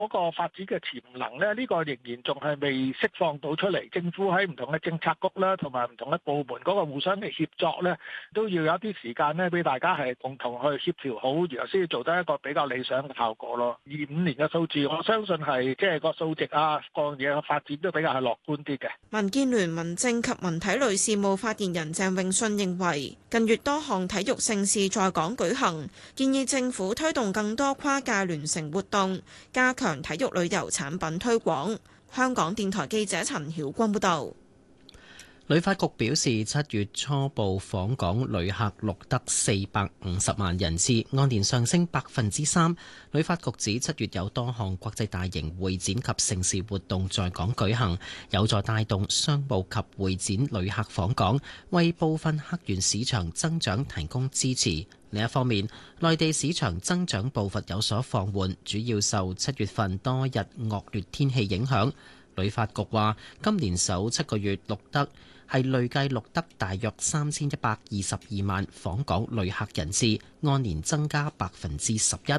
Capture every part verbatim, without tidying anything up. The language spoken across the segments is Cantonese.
嗰個發展嘅潛能咧，呢個仍然仲係未釋放到出嚟。政府喺唔同嘅政策局啦，同埋唔同嘅部門嗰個互相嘅協作咧，都要有啲時間咧，俾大家係共同去協調好，然後先至做得一個比較理想嘅效果咯。二五年嘅數字，我相信係即係個數值啊，各樣嘢嘅發展都比較係樂觀啲嘅。 民建聯民政及文體類事務發言人鄭泳舜認為，近月多項體育盛事在港舉行，建議政府推動更多跨界聯乘活動，加強體育旅遊產品推廣。香港電台記者陳曉君報導。 旅發局表示，七月初步訪港旅客錄得四百五十萬人次，按年上升百分之三。旅發局指七月有多項國際大型會展及盛事活動在港舉行，有助帶動商務及會展旅客訪港，為部分客源市場增長提供支持。另一方面，內地市場增長步伐有所放緩，主要受七月份多日惡劣天氣影響。旅發局話，今年首七個月錄得係累計錄得大約三千一百二十二萬訪港旅客人次，按年增加百分之十一。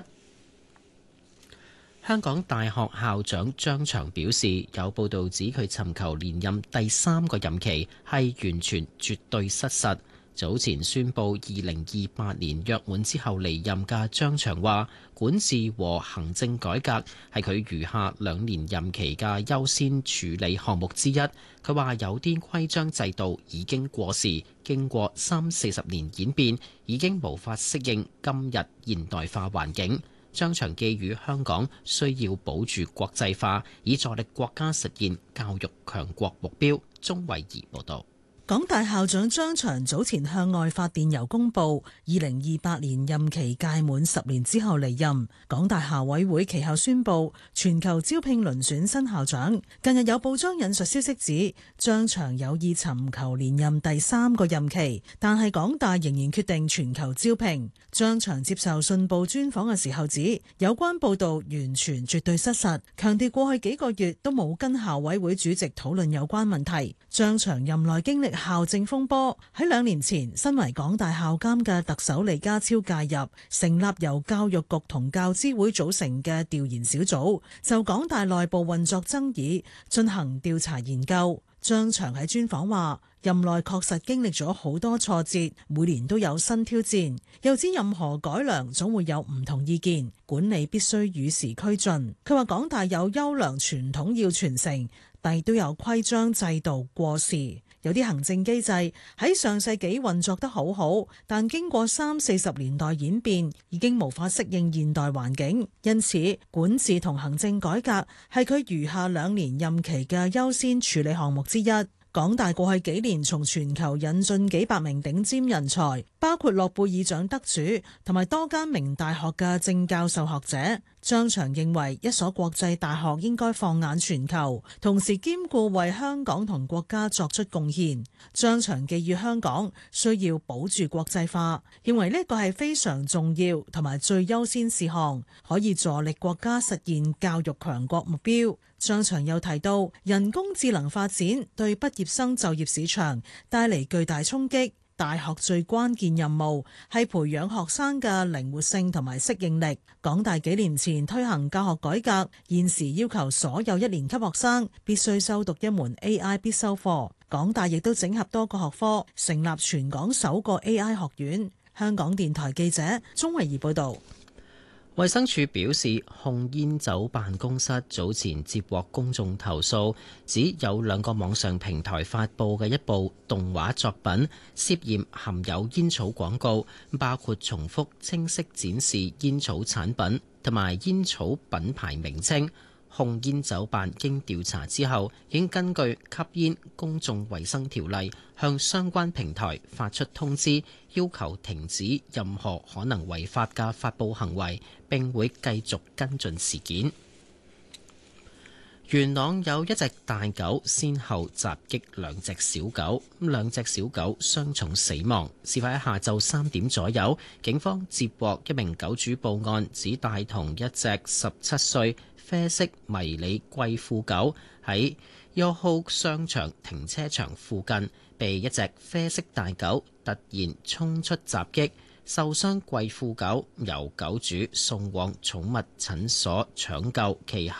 香港大學校長張翔表示，有報道指佢尋求連任第三個任期係完全絕對失實。早前宣布二零二八年約滿之後離任嘅張翔話，管治和行政改革係佢餘下兩年任期嘅優先處理項目之一。佢話有啲規章制度已經過時，經過三四十年演變，已經無法適應今日現代化環境。張翔寄語香港需要保住國際化，以助力國家實現教育強國目標。鍾慧儀報導。 港大校長張翔早前向外發電郵公布，二零二八年任期屆滿十年之後離任。港大校委會其後宣布全球招聘遴選新校長。近日有報章引述消息指，張翔有意尋求連任第三個任期，但係港大仍然決定全球招聘。張翔接受信報專訪嘅時候指，有關報道完全絕對失實，強調過去幾個月都冇跟校委會主席討論有關問題。張翔任內經歷校政風波，喺兩年前，身為港大校監嘅特首李家超介入，成立由教育局同教資會組成嘅調研小組，就港大內部運作爭議進行調查研究。張翔喺專訪話，任內確實經歷咗好多挫折，每年都有新挑戰，又知任何改良總會有唔同意見，管理必須與時俱進。佢話港大有優良傳統要傳承，但都有規章制度過時。有啲行政機制喺上世紀運作得好好，但經過三四十年代演變，已經無法適應現代環境。因此，管治同行政改革係佢餘下兩年任期嘅優先處理項目之一。港大過去幾年從全球引進幾百名頂尖人才，包括諾貝爾獎得主同埋多間名大學嘅正教授學者。張翔認為一所國際大學應該放眼全球，同時兼顧為香港同國家作出貢獻。張翔寄語香港需要保住國際化，認為呢個係非常重要同埋最優先事項，可以助力國家實現教育強國目標。張翔又提到，人工智能發展對畢業生就業市場帶嚟巨大衝擊。大學最關鍵任務係培養學生嘅靈活性同埋適應力。港大幾年前推行教學改革，現時要求所有一年級學生必須修讀一門 A I 必修課。港大亦都整合多個學科，成立全港首個 A I 學院。香港電台記者鍾慧儀報導。 衛生署表示，控煙酒辦公室早前接獲公眾投訴，指有兩個網上平台發布嘅一部動畫作品涉嫌含有煙草廣告，包括重複清晰展示煙草產品同埋煙草品牌名稱。控煙酒辦經調查之後，已經根據吸煙公眾衛生條例向相關平台發出通知，要求停止任何可能違法嘅發佈行為，並會繼續跟進事件。元朗有一隻大狗先後襲擊兩隻小狗，兩隻小狗傷重死亡。事發喺下晝三點左右，警方接獲一名狗主報案，指帶同一隻十七歲啡色迷你貴婦狗喺優酷商場停車場附近被一隻啡色大狗突然衝出襲擊， 受傷貴婦狗由狗主送往寵物診所搶救，其後